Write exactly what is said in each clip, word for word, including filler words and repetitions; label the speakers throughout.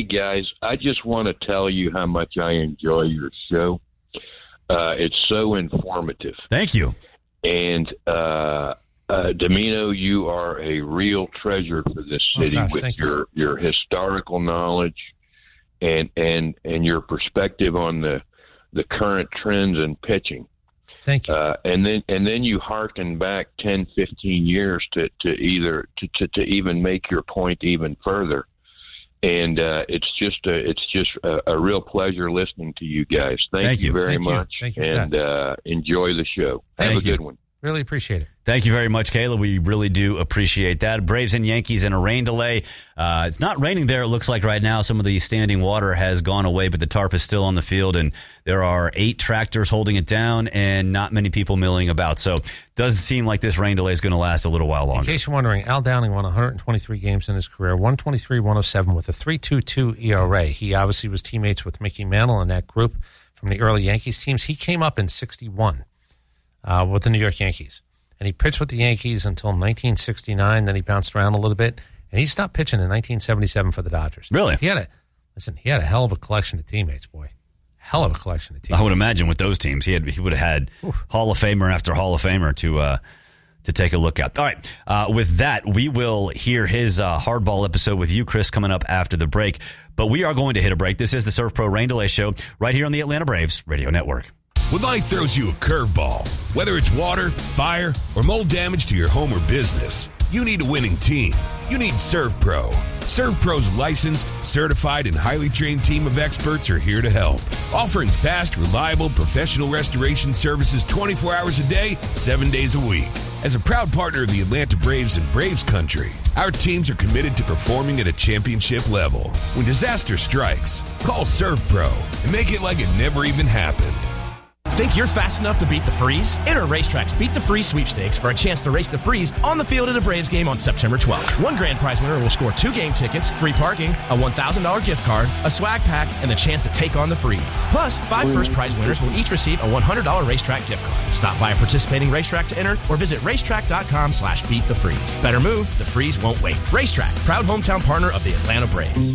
Speaker 1: guys, I just want to tell you how much I enjoy your show. Uh, it's so informative.
Speaker 2: Thank you.
Speaker 1: And uh, uh, Domino, you are a real treasure for this city
Speaker 3: oh, gosh,
Speaker 1: with your,
Speaker 3: you.
Speaker 1: your historical knowledge and and and your perspective on the the current trends in pitching.
Speaker 3: Thank you.
Speaker 1: Uh, and then and then you hearken back ten, fifteen years to, to either to, to, to even make your point even further. And uh, it's just a, it's just a, a real pleasure listening to you guys. Thank,
Speaker 2: Thank
Speaker 1: you.
Speaker 2: you
Speaker 1: very
Speaker 3: Thank you.
Speaker 1: much.
Speaker 3: Thank you for
Speaker 1: and
Speaker 3: that.
Speaker 1: uh, enjoy the show. Have
Speaker 2: Thank
Speaker 1: a good
Speaker 2: you.
Speaker 1: one.
Speaker 3: Really appreciate it.
Speaker 2: Thank you very much, Kayla. We really do appreciate that. Braves and Yankees in a rain delay. Uh, it's not raining there, it looks like right now. Some of the standing water has gone away, but the tarp is still on the field, and there are eight tractors holding it down and not many people milling about. So it does seem like this rain delay is going to last a little while longer.
Speaker 3: In case you're wondering, Al Downing won one hundred twenty-three games in his career, one twenty-three, one oh seven with a three point two two E R A. He obviously was teammates with Mickey Mantle in that group from the early Yankees teams. He came up in sixty-one uh, with the New York Yankees. And he pitched with the Yankees until nineteen sixty-nine. Then he bounced around a little bit, and he stopped pitching in nineteen seventy-seven for the Dodgers.
Speaker 2: Really?
Speaker 3: He had a listen. He had a hell of a collection of teammates, boy. Hell of a collection of teammates.
Speaker 2: I would imagine with those teams, he had he would have had
Speaker 3: Oof.
Speaker 2: Hall of Famer after Hall of Famer to uh, to take a look at. All right, uh, with that, we will hear his uh, hardball episode with you, Chris, coming up after the break. But we are going to hit a break. This is the Surf Pro Rain Delay Show right here on the Atlanta Braves Radio Network.
Speaker 4: When life throws you a curveball, whether it's water, fire, or mold damage to your home or business, you need a winning team. You need ServPro. ServPro's licensed, certified, and highly trained team of experts are here to help, offering fast, reliable, professional restoration services twenty-four hours a day, seven days a week. As a proud partner of the Atlanta Braves and Braves Country, our teams are committed to performing at a championship level. When disaster strikes, call ServPro and make it like it never even happened.
Speaker 5: Think you're fast enough to beat the freeze? Enter Racetrack's Beat the Freeze sweepstakes for a chance to race the freeze on the field at a Braves game on September twelfth. One grand prize winner will score two game tickets, free parking, a one thousand dollars gift card, a swag pack, and the chance to take on the freeze. Plus, five first prize winners will each receive a one hundred dollars Racetrack gift card. Stop by a participating racetrack to enter or visit racetrack.com slash beat the freeze. Better move, the freeze won't wait. Racetrack, proud hometown partner of the Atlanta Braves.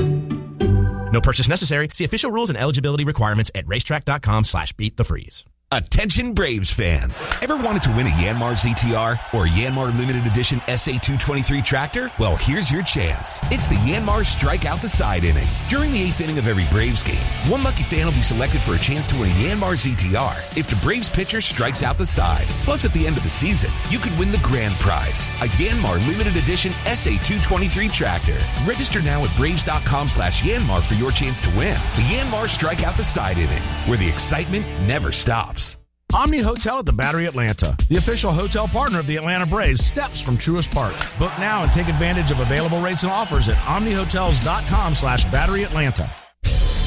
Speaker 5: No purchase necessary. See official rules and eligibility requirements at racetrack.com slash beat the freeze.
Speaker 4: Attention Braves fans. Ever wanted to win a Yanmar Z T R or a Yanmar Limited Edition S A two twenty-three tractor? Well, here's your chance. It's the Yanmar Strike Out the Side inning. During the eighth inning of every Braves game, one lucky fan will be selected for a chance to win a Yanmar Z T R if the Braves pitcher strikes out the side. Plus, at the end of the season, you could win the grand prize, a Yanmar Limited Edition S A two twenty-three tractor. Register now at braves.com slash Yanmar for your chance to win the Yanmar Strike Out the Side inning, where the excitement never stops.
Speaker 6: Omni Hotel at the Battery Atlanta, the official hotel partner of the Atlanta Braves, steps from Truist Park. Book now and take advantage of available rates and offers at omnihotels.com slash Battery Atlanta.